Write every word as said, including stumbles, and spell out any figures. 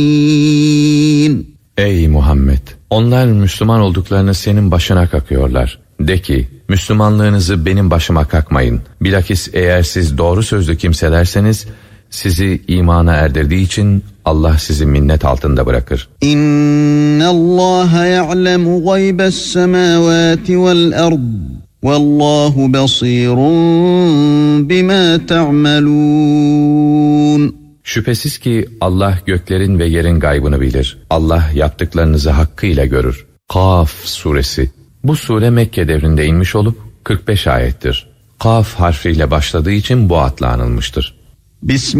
Ey Muhammed! Onlar Müslüman olduklarını senin başına kakıyorlar. De ki, Müslümanlığınızı benim başıma kakmayın. Bilakis eğer siz doğru sözlü kimselerseniz, sizi imana erdirdiği için Allah sizi minnet altında bırakır. İnnallâhe ya'lemu gaybes semâvâti vel ard. Vallahu basîrun bimâ ta'melûn. Şüphesiz ki Allah göklerin ve yerin gaybını bilir. Allah yaptıklarınızı hakkıyla görür. Kaf suresi. Bu sure Mekke devrinde inmiş olup kırk beş ayettir. Kaf harfiyle başladığı için bu adla anılmıştır. Bismillah.